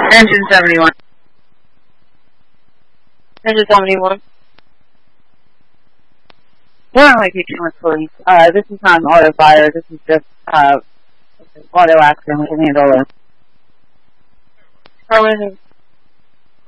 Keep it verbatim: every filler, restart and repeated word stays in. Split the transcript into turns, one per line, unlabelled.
Engine seventy-one. Engine seventy-one. We're only teaching with police. Uh, this is not an auto fire. This is just, uh, auto accident. We can handle it. How